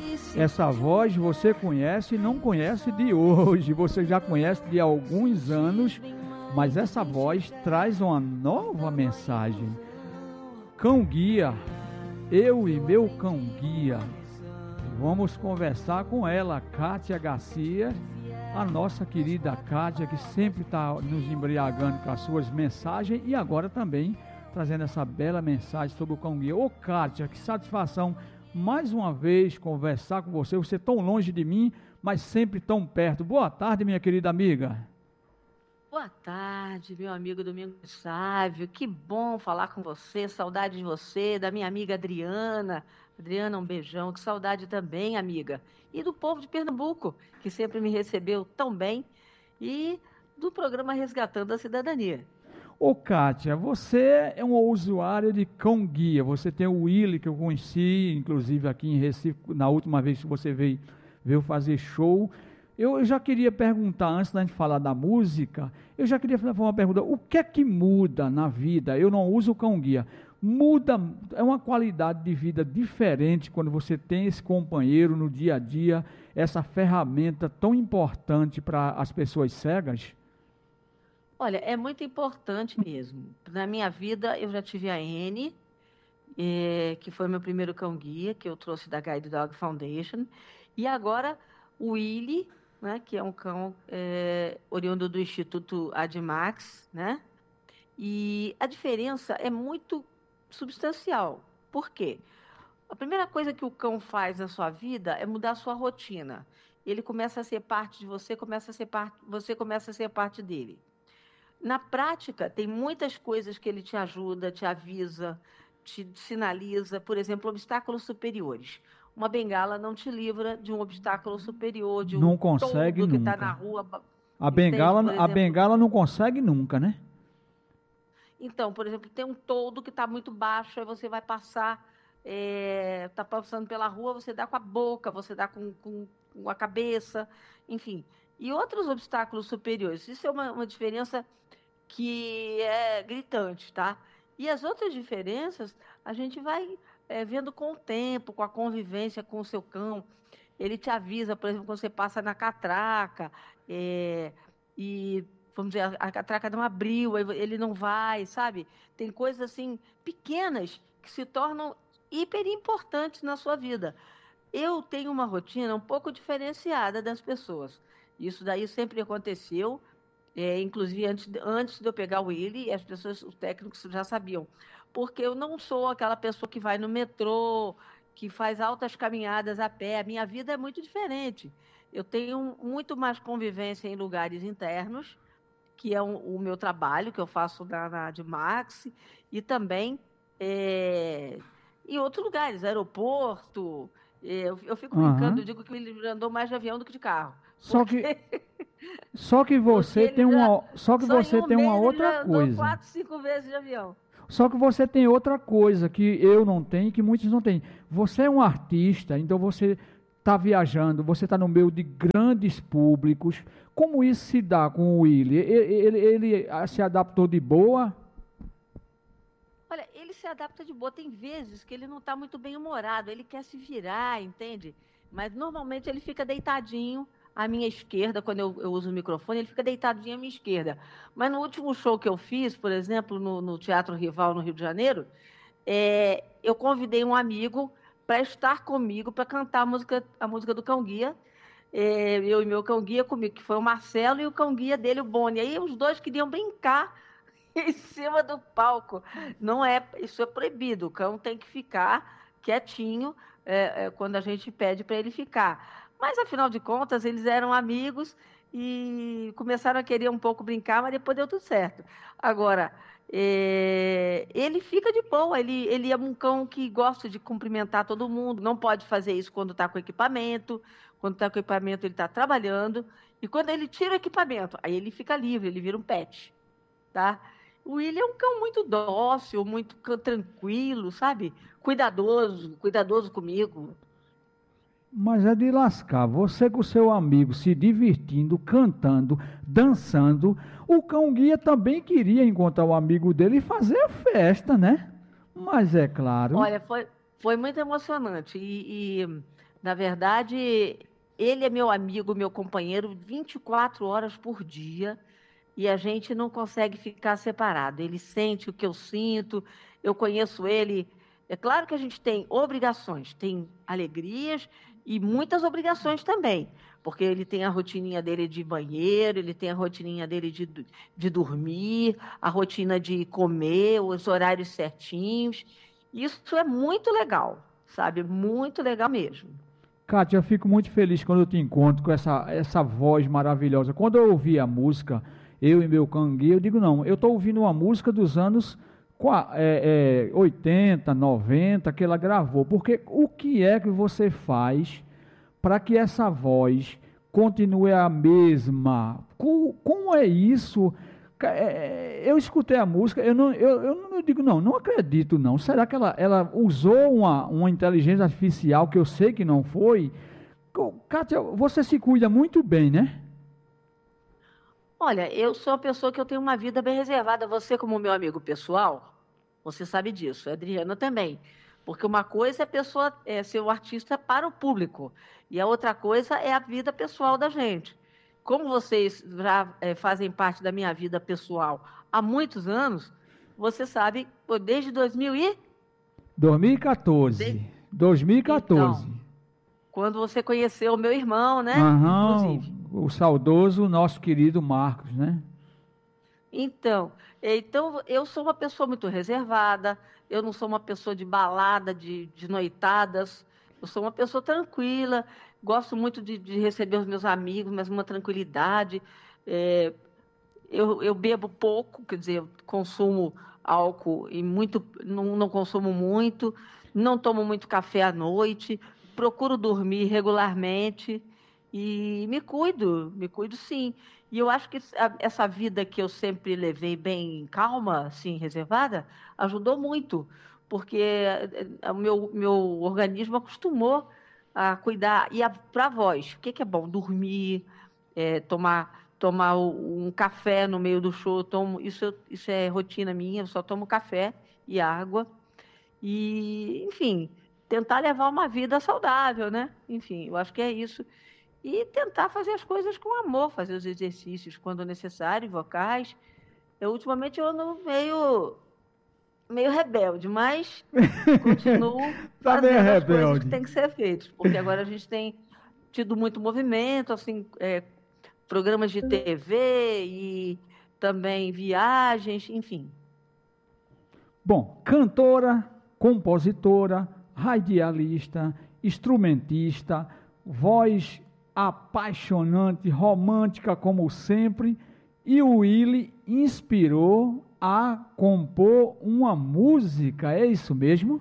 Essa voz você conhece e não conhece de hoje, você já conhece de alguns anos, mas essa voz traz uma nova mensagem. Cão guia, eu e meu cão guia. Vamos conversar com ela, Kátia Garcia, a nossa querida Kátia, que sempre está nos embriagando com as suas mensagens e agora também trazendo essa bela mensagem sobre o cão guia. Ô Kátia, que satisfação mais uma vez conversar com você. Você tão longe de mim, mas sempre tão perto. Boa tarde, minha querida amiga. Boa tarde, meu amigo Domingos Sávio. Que bom falar com você. Saudade de você, da minha amiga Adriana. Adriana, um beijão. Que saudade também, amiga. E do povo de Pernambuco, que sempre me recebeu tão bem. E do programa Resgatando a Cidadania. Ô Kátia, você é uma usuária de cão guia. Você tem o Willy, que eu conheci, inclusive aqui em Recife, na última vez que você veio fazer show. Eu já queria perguntar, antes da gente falar da música, eu já queria fazer uma pergunta. O que é que muda na vida? Eu não uso o cão guia. Muda, é uma qualidade de vida diferente quando você tem esse companheiro no dia a dia, essa ferramenta tão importante para as pessoas cegas? Olha, é muito importante mesmo. Na minha vida, eu já tive a Anne, que foi meu primeiro cão-guia, que eu trouxe da Guide Dog Foundation. E agora, o Willy, né, que é um cão oriundo do Instituto Admax, né? E a diferença é muito substancial. Por quê? A primeira coisa que o cão faz na sua vida é mudar a sua rotina. Ele começa a ser parte de você, você começa a ser parte dele. Na prática, tem muitas coisas que ele te ajuda, te avisa, te sinaliza, por exemplo, obstáculos superiores. Uma bengala não te livra de um obstáculo superior, de um toldo que está na rua. A bengala não consegue nunca, né? Então, por exemplo, tem um toldo que está muito baixo, aí você vai passar, está passando pela rua, você dá com a boca, você dá com a cabeça, enfim. E outros obstáculos superiores. Isso é uma diferença que é gritante, tá? E as outras diferenças a gente vai vendo com o tempo, com a convivência com o seu cão. Ele te avisa, por exemplo, quando você passa na catraca, e, vamos dizer, a catraca não abriu, ele não vai, sabe? Tem coisas assim, pequenas, que se tornam hiper importantes na sua vida. Eu tenho uma rotina um pouco diferenciada das pessoas. Isso daí sempre aconteceu, inclusive antes de eu pegar o Willy, as pessoas, os técnicos já sabiam. Porque eu não sou aquela pessoa que vai no metrô, que faz altas caminhadas a pé. A minha vida é muito diferente. Eu tenho muito mais convivência em lugares internos, que é o meu trabalho, que eu faço na Admax, e também em outros lugares, aeroporto. Eu fico brincando, eu digo que ele andou mais de avião do que de carro. Só que você tem uma outra coisa. 4, 5 vezes de avião. Só que você tem outra coisa que eu não tenho, que muitos não têm. Você é um artista, então você está viajando, você está no meio de grandes públicos. Como isso se dá com o Willy? Ele se adaptou de boa? Olha, ele se adapta de boa. Tem vezes que ele não está muito bem humorado, ele quer se virar, entende? Mas normalmente ele fica deitadinho à minha esquerda, quando eu uso o microfone, ele fica deitadinho à minha esquerda. Mas no último show que eu fiz, por exemplo, no Teatro Rival, no Rio de Janeiro, eu convidei um amigo para estar comigo, para cantar a música do Cão Guia. Eu e meu Cão Guia comigo, que foi o Marcelo, e o Cão Guia dele, o Boni. Aí os dois queriam brincar em cima do palco. Isso é proibido, o cão tem que ficar quietinho quando a gente pede para ele ficar. Mas, afinal de contas, eles eram amigos e começaram a querer um pouco brincar, mas depois deu tudo certo. Agora, ele fica de boa, ele é um cão que gosta de cumprimentar todo mundo, não pode fazer isso quando está com equipamento. Quando está com equipamento, ele está trabalhando. E quando ele tira o equipamento, aí ele fica livre, ele vira um pet. Tá? O Willy é um cão muito dócil, muito tranquilo, sabe? Cuidadoso comigo. Mas é de lascar, você com o seu amigo se divertindo, cantando, dançando, o cão guia também queria encontrar o amigo dele e fazer a festa, né? Mas é claro... Olha, foi muito emocionante Na verdade, ele é meu amigo, meu companheiro, 24 horas por dia, e a gente não consegue ficar separado. Ele sente o que eu sinto, eu conheço ele. É claro que a gente tem obrigações, tem alegrias e muitas obrigações também, porque ele tem a rotininha dele de banheiro, ele tem a rotininha dele de dormir, a rotina de comer, os horários certinhos. Isso é muito legal, sabe? Muito legal mesmo. Kátia, eu fico muito feliz quando eu te encontro com essa voz maravilhosa. Quando eu ouvi a música, Eu e Meu Canguia, eu digo, não, eu estou ouvindo uma música dos anos 80, 90, que ela gravou. Porque o que é que você faz para que essa voz continue a mesma? Como é isso? Eu escutei a música, eu não digo, não acredito não. Será que ela usou uma inteligência artificial que eu sei que não foi? Kátia, você se cuida muito bem, né? Olha, eu sou uma pessoa que eu tenho uma vida bem reservada. Você, como meu amigo pessoal, você sabe disso. A Adriana também. Porque uma coisa é ser o artista para o público. E a outra coisa é a vida pessoal da gente. Como vocês já fazem parte da minha vida pessoal há muitos anos, você sabe, desde 2014. 2014. Então, quando você conheceu o meu irmão, né? Aham, Inclusive. o saudoso nosso querido Marcos, né? Então, eu sou uma pessoa muito reservada, eu não sou uma pessoa de balada, de noitadas, eu sou uma pessoa tranquila, gosto muito de receber os meus amigos, mas uma tranquilidade. É, eu bebo pouco, quer dizer, eu consumo álcool e muito, não consumo muito, não tomo muito café à noite, procuro dormir regularmente e me cuido sim. E eu acho que essa vida que eu sempre levei bem calma, assim, reservada, ajudou muito, porque o meu organismo acostumou a cuidar. E para a voz, o que é bom? Dormir, tomar um café no meio do show. Isso é rotina minha, eu só tomo café e água. E, enfim, tentar levar uma vida saudável, né? Enfim, eu acho que é isso. E tentar fazer as coisas com amor, fazer os exercícios quando necessário, vocais. Ultimamente eu ando meio rebelde, mas continuo Tá meio fazendo as coisas que rebelde. têm que ser feitas, porque agora a gente tem tido muito movimento, assim, programas de TV e também viagens, enfim. Bom, cantora, compositora, radialista, instrumentista, voz apaixonante, romântica como sempre, e o Willy inspirou a compor uma música, é isso mesmo?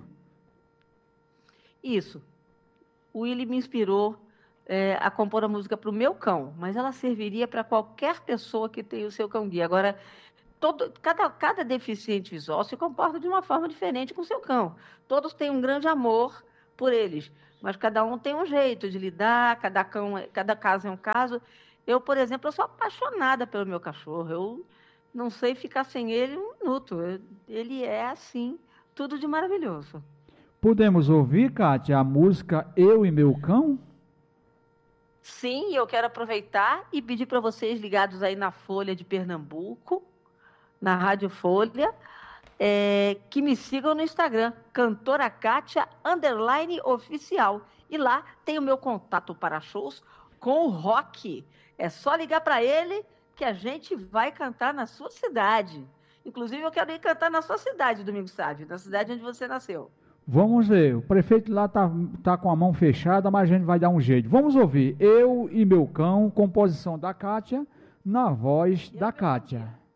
Isso. O Willy me inspirou a compor a música para o meu cão, mas ela serviria para qualquer pessoa que tenha o seu cão-guia. Agora, cada deficiente visual se comporta de uma forma diferente com o seu cão. Todos têm um grande amor por eles, mas cada um tem um jeito de lidar, cada caso é um caso. Eu, por exemplo, eu sou apaixonada pelo meu cachorro. Eu não sei ficar sem ele um minuto. Ele é, assim, tudo de maravilhoso. Podemos ouvir, Kátia, a música Eu e Meu Cão? Sim, eu quero aproveitar e pedir para vocês ligados aí na Folha de Pernambuco, na Rádio Folha, que me sigam no Instagram, Cantora Kátia _oficial. E lá tem o meu contato para shows com o Rock. É só ligar para ele que a gente vai cantar na sua cidade. Inclusive, eu quero ir cantar na sua cidade, Domingos Sávio, na cidade onde você nasceu. Vamos ver, o prefeito lá tá com a mão fechada, mas a gente vai dar um jeito. Vamos ouvir Eu e Meu Cão, composição da Kátia, na voz da Kátia.